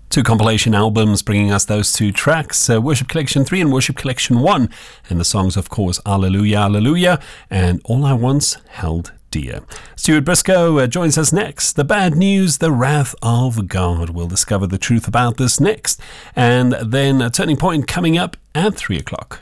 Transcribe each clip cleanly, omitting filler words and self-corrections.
Two compilation albums bringing us those two tracks, Worship Collection 3 and Worship Collection 1. And the songs, of course, Alleluia, Alleluia, and All I Once Held Dear. Stuart Briscoe joins us next. The bad news, the wrath of God. We'll discover the truth about this next. And then a turning point coming up at 3 o'clock.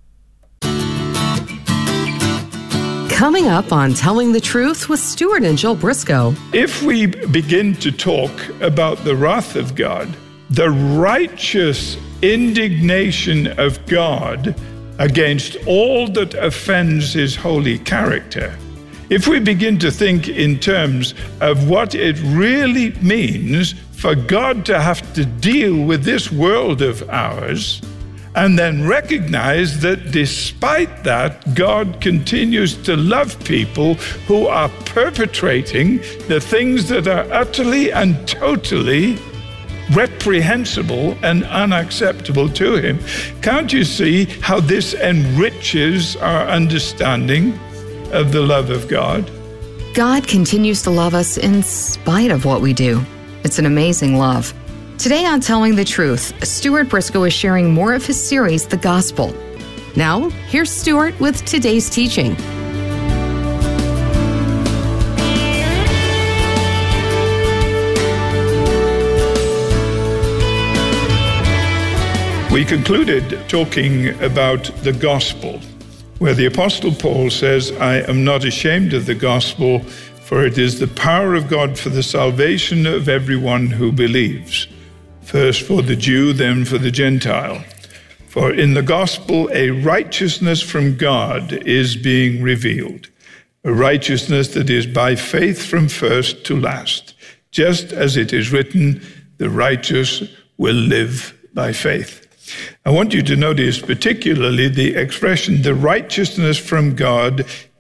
Coming up on Telling the Truth with Stuart and Jill Briscoe. If we begin to talk about the wrath of God, the righteous indignation of God against all that offends his holy character, if we begin to think in terms of what it really means for God to have to deal with this world of ours, and then recognize that despite that, God continues to love people who are perpetrating the things that are utterly and totally reprehensible and unacceptable to him. Can't you see how this enriches our understanding of the love of God? God continues to love us in spite of what we do. It's an amazing love. Today on Telling the Truth, Stuart Briscoe is sharing more of his series, The Gospel. Now, here's Stuart with today's teaching. We concluded talking about the gospel, where the Apostle Paul says, I am not ashamed of the gospel, for it is the power of God for the salvation of everyone who believes. First for the Jew, then for the Gentile. For in the gospel, a righteousness from God is being revealed, a righteousness that is by faith from first to last. Just as it is written, the righteous will live by faith. I want you to notice particularly the expression, the righteousness from God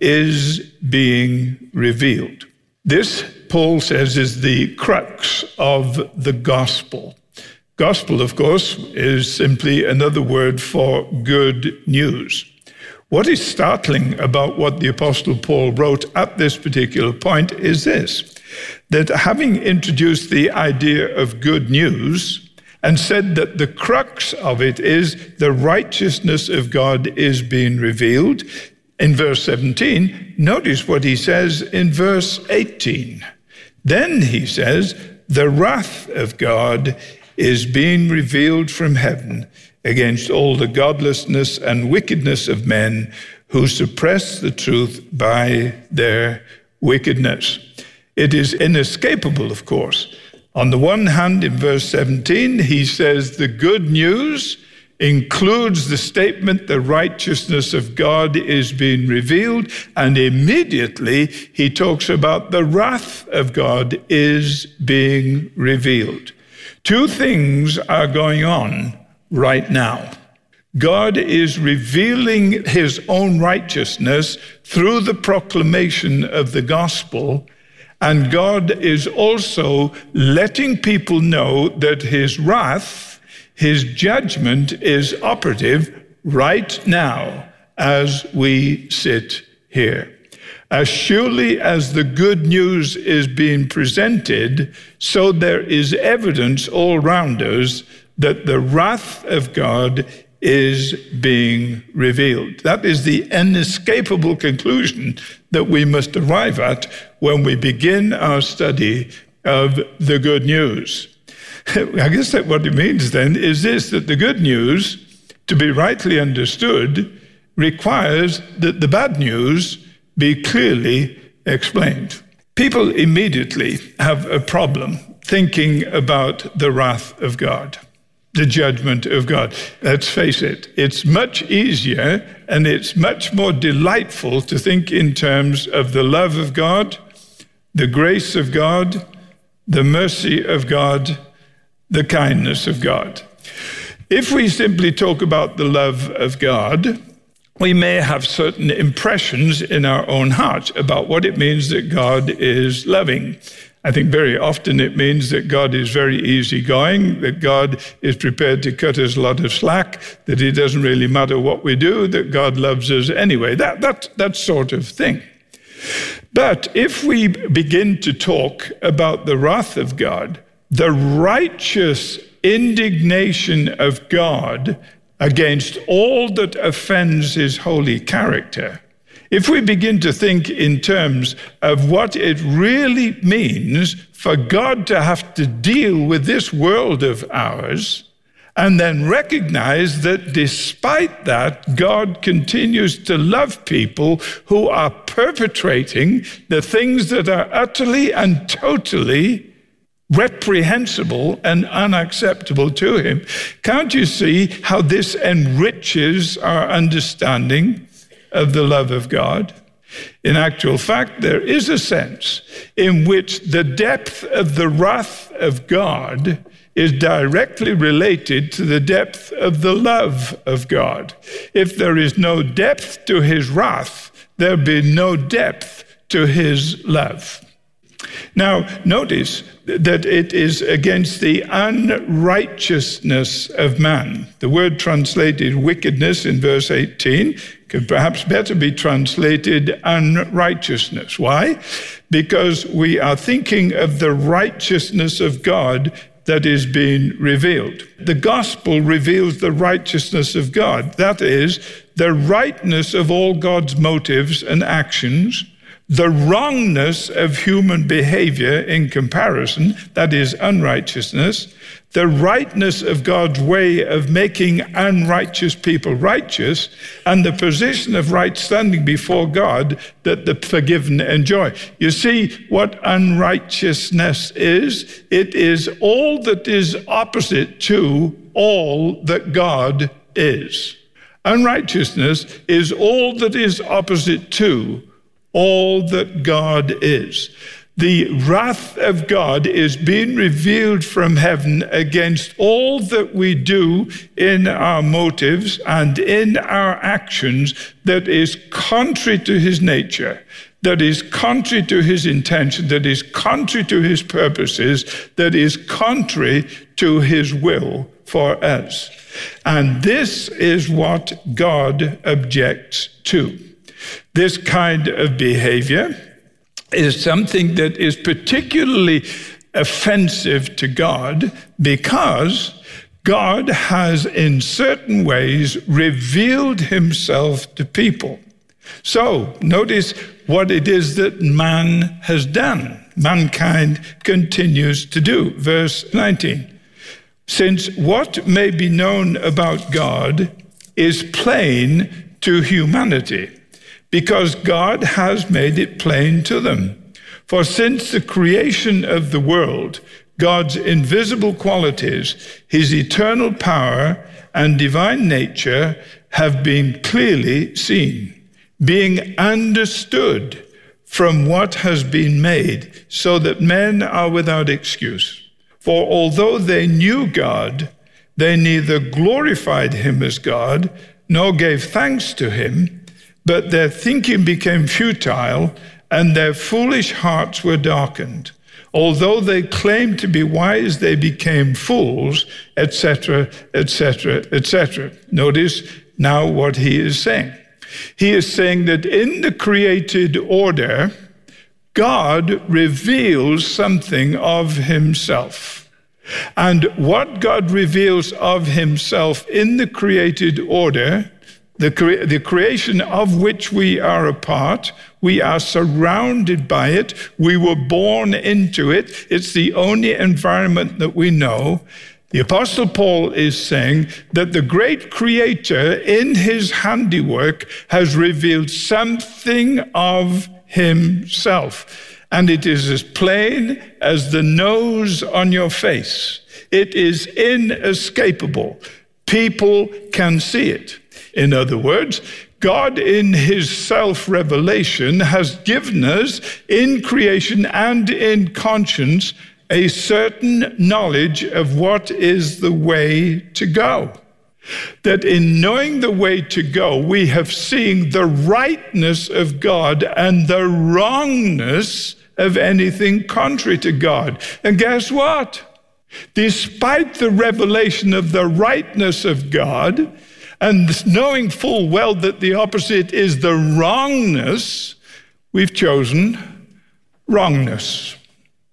is being revealed. This, Paul says, is the crux of the gospel. Gospel, of course, is simply another word for good news. What is startling about what the Apostle Paul wrote at this particular point is this, that having introduced the idea of good news and said that the crux of it is the righteousness of God is being revealed, in verse 17, notice what he says in verse 18. Then he says, the wrath of God is being revealed from heaven against all the godlessness and wickedness of men who suppress the truth by their wickedness. It is inescapable, of course. On the one hand, in verse 17, he says the good news includes the statement the righteousness of God is being revealed, and immediately he talks about the wrath of God is being revealed. Two things are going on right now. God is revealing his own righteousness through the proclamation of the gospel, and God is also letting people know that his wrath, his judgment is operative right now as we sit here. As surely as the good news is being presented, so there is evidence all around us that the wrath of God is being revealed. That is the inescapable conclusion that we must arrive at when we begin our study of the good news. I guess that what it means then is this, that the good news, to be rightly understood, requires that the bad news be clearly explained. People immediately have a problem thinking about the wrath of God, the judgment of God. Let's face it, it's much easier and it's much more delightful to think in terms of the love of God, the grace of God, the mercy of God, the kindness of God. If we simply talk about the love of God, we may have certain impressions in our own heart about what it means that God is loving. I think very often it means that God is very easygoing, that God is prepared to cut us a lot of slack, that it doesn't really matter what we do, that God loves us anyway, that sort of thing. But if we begin to talk about the wrath of God, the righteous indignation of God against all that offends his holy character, if we begin to think in terms of what it really means for God to have to deal with this world of ours, and then recognize that despite that, God continues to love people who are perpetrating the things that are utterly and totally reprehensible and unacceptable to him. Can't you see how this enriches our understanding of the love of God? In actual fact, there is a sense in which the depth of the wrath of God is directly related to the depth of the love of God. If there is no depth to his wrath, there'll be no depth to his love. Now, notice that it is against the unrighteousness of man. The word translated wickedness in verse 18 could perhaps better be translated unrighteousness. Why? Because we are thinking of the righteousness of God that is being revealed. The gospel reveals the righteousness of God. That is, the rightness of all God's motives and actions, the wrongness of human behavior in comparison, that is unrighteousness, the rightness of God's way of making unrighteous people righteous, and the position of right standing before God that the forgiven enjoy. You see what unrighteousness is? It is all that is opposite to all that God is. Unrighteousness is all that is opposite to all that God is. The wrath of God is being revealed from heaven against all that we do in our motives and in our actions that is contrary to his nature, that is contrary to his intention, that is contrary to his purposes, that is contrary to his will for us. And this is what God objects to. This kind of behavior is something that is particularly offensive to God because God has in certain ways revealed himself to people. So notice what it is that man has done. Mankind continues to do. Verse 19. Since what may be known about God is plain to humanity, because God has made it plain to them. For since the creation of the world, God's invisible qualities, his eternal power and divine nature have been clearly seen, being understood from what has been made, so that men are without excuse. For although they knew God, they neither glorified him as God, nor gave thanks to him, but their thinking became futile, and their foolish hearts were darkened. Although they claimed to be wise, they became fools, etc., etc., etc. Notice now what he is saying. He is saying that in the created order, God reveals something of himself. And what God reveals of himself in the created order, the creation of which we are a part, we are surrounded by it, we were born into it, it's the only environment that we know. The Apostle Paul is saying that the great Creator in his handiwork has revealed something of himself. And it is as plain as the nose on your face. It is inescapable. People can see it. In other words, God in his self-revelation has given us in creation and in conscience a certain knowledge of what is the way to go. That in knowing the way to go, we have seen the rightness of God and the wrongness of anything contrary to God. And guess what? Despite the revelation of the rightness of God, and knowing full well that the opposite is the wrongness, we've chosen wrongness.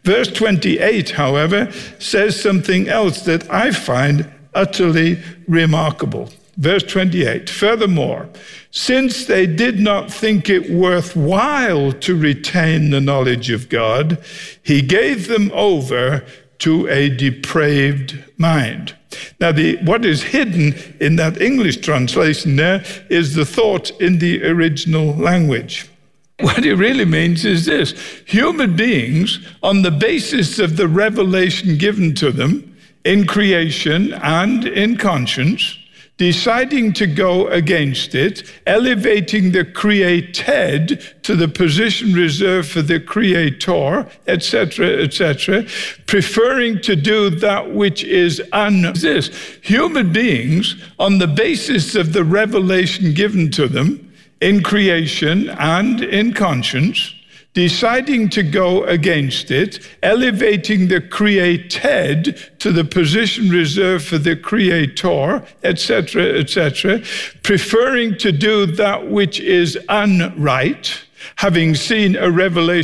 Verse 28, however, says something else that I find utterly remarkable. Verse 28, furthermore, since they did not think it worthwhile to retain the knowledge of God, he gave them over to a depraved mind. Now, what is hidden in that English translation there is the thought in the original language. What it really means is this: human beings, on the basis of the revelation given to them in creation and in conscience, deciding to go against it, elevating the created to the position reserved for the creator, etc., preferring to do that which is this. Human beings, on the basis of the revelation given to them in creation and in conscience, deciding to go against it, elevating the created to the position reserved for the creator, etc., preferring to do that which is unright, having seen a revelation